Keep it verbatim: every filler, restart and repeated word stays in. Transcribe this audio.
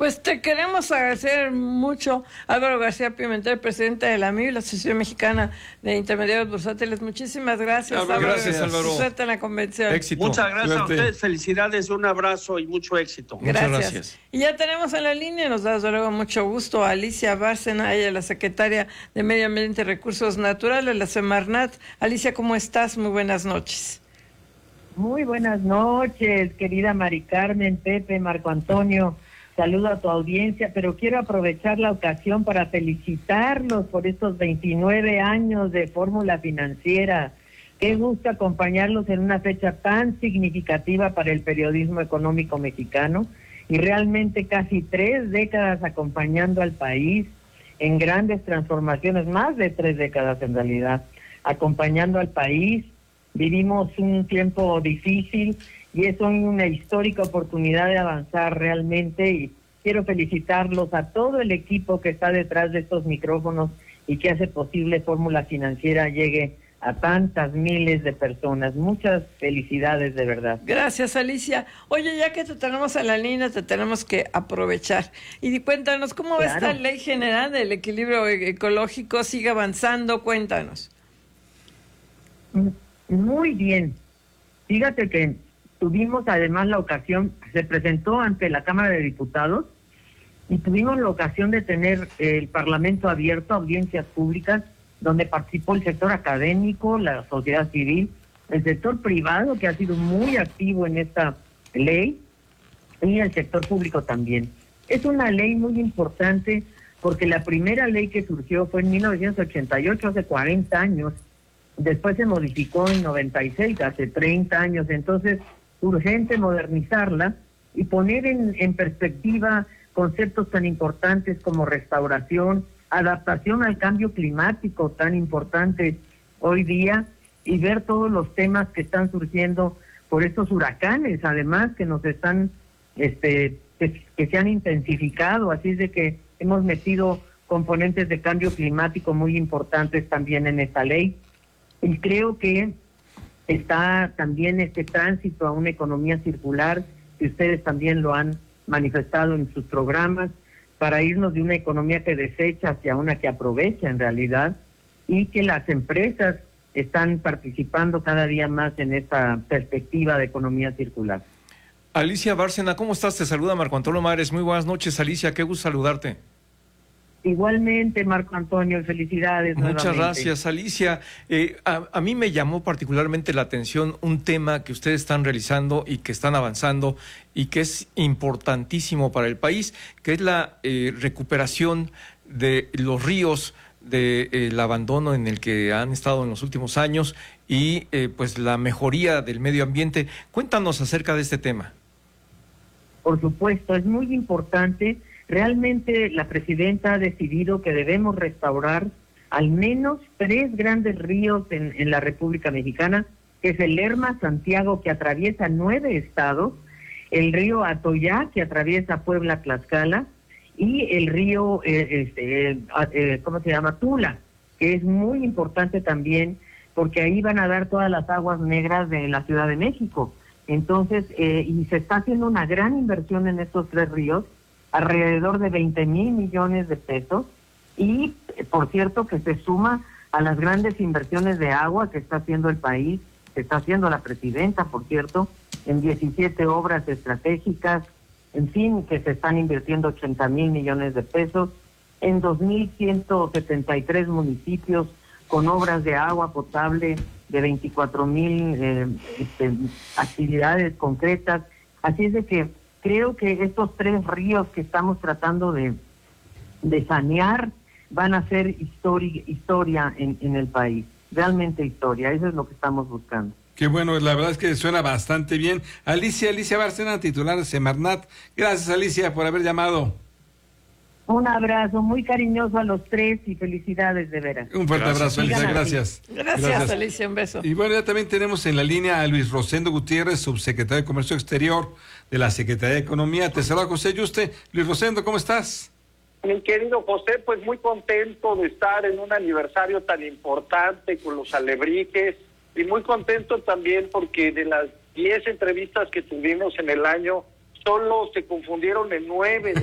Pues te queremos agradecer mucho, Álvaro García Pimentel, presidente de la A M I B, la Asociación Mexicana de Intermediarios Bursátiles. Muchísimas gracias, Álvaro. Álvaro. Gracias, Álvaro. Suerte en la convención. Éxito. Muchas gracias Suerte. a ustedes, felicidades, un abrazo y mucho éxito. Gracias. Muchas gracias. Y ya tenemos en la línea, nos da desde luego mucho gusto, a Alicia Bárcena, ella es la secretaria de Medio Ambiente y Recursos Naturales, la Semarnat. Alicia, ¿cómo estás? Muy buenas noches. Muy buenas noches, querida Mari Carmen, Pepe, Marco Antonio. Saludo a tu audiencia, pero quiero aprovechar la ocasión para felicitarlos por estos veintinueve años de Fórmula Financiera. Qué gusto acompañarlos en una fecha tan significativa para el periodismo económico mexicano y realmente casi tres décadas acompañando al país en grandes transformaciones, más de tres décadas en realidad, acompañando al país. Vivimos un tiempo difícil y es una histórica oportunidad de avanzar realmente, y quiero felicitarlos a todo el equipo que está detrás de estos micrófonos y que hace posible Fórmula Financiera llegue a tantas miles de personas. Muchas felicidades, de verdad. Gracias, Alicia. Oye, ya que te tenemos en la línea, te tenemos que aprovechar. Y cuéntanos, ¿cómo va Claro. esta ley general del equilibrio ecológico? ¿Sigue avanzando? Cuéntanos. Muy bien. Fíjate que tuvimos además la ocasión, se presentó ante la Cámara de Diputados y tuvimos la ocasión de tener el Parlamento abierto, audiencias públicas, donde participó el sector académico, la sociedad civil, el sector privado, que ha sido muy activo en esta ley, y el sector público también. Es una ley muy importante porque la primera ley que surgió fue en mil novecientos ochenta y ocho, hace cuarenta años, después se modificó en noventa y seis, hace treinta años, entonces urgente modernizarla y poner en, en perspectiva conceptos tan importantes como restauración, adaptación al cambio climático tan importante hoy día, y ver todos los temas que están surgiendo por estos huracanes, además que nos están, este, que, que se han intensificado, así es de que hemos metido componentes de cambio climático muy importantes también en esta ley. Y creo que está también este tránsito a una economía circular, que ustedes también lo han manifestado en sus programas, para irnos de una economía que desecha hacia una que aprovecha en realidad, y que las empresas están participando cada día más en esta perspectiva de economía circular. Alicia Bárcena, ¿cómo estás? Te saluda Marco Antonio Mares. Muy buenas noches, Alicia, qué gusto saludarte. Igualmente, Marco Antonio, felicidades. Muchas nuevamente. gracias, Alicia. Eh, a, a mí me llamó particularmente la atención un tema que ustedes están realizando y que están avanzando y que es importantísimo para el país, que es la eh, recuperación de los ríos, del de, eh, abandono en el que han estado en los últimos años y eh, pues la mejoría del medio ambiente. Cuéntanos acerca de este tema. Por supuesto, es muy importante. Realmente la presidenta ha decidido que debemos restaurar al menos tres grandes ríos en, en la República Mexicana, que es el Lerma Santiago, que atraviesa nueve estados, el río Atoyá, que atraviesa Puebla, Tlaxcala, y el río, eh, este, eh, ¿cómo se llama? Tula, que es muy importante también, porque ahí van a dar todas las aguas negras de la Ciudad de México. Entonces, eh, y se está haciendo una gran inversión en estos tres ríos, alrededor de veinte mil millones de pesos, y por cierto que se suma a las grandes inversiones de agua que está haciendo el país, que está haciendo la presidenta, por cierto, en diecisiete obras estratégicas, en fin, que se están invirtiendo ochenta mil millones de pesos, en dos mil ciento setenta y tres municipios con obras de agua potable de veinticuatro mil eh, este, actividades concretas, así es de que creo que estos tres ríos que estamos tratando de, de sanear van a ser histori historia en, en el país, realmente historia, eso es lo que estamos buscando. Qué bueno, la verdad es que suena bastante bien. Alicia, Alicia Bárcena, titular de Semarnat. Gracias, Alicia, por haber llamado. Un abrazo muy cariñoso a los tres y felicidades de veras. Un fuerte Gracias. abrazo, Alicia, Sigan así. gracias. Gracias, Gracias. Alicia, un beso. Y bueno, ya también tenemos en la línea a Luis Rosendo Gutiérrez, subsecretario de Comercio Exterior de la Secretaría de Economía. Te saluda José Yuste. Luis Rosendo, ¿cómo estás? Mi querido José, pues muy contento de estar en un aniversario tan importante con los alebrijes, y muy contento también porque de las diez entrevistas que tuvimos en el año, solo se confundieron en nueve de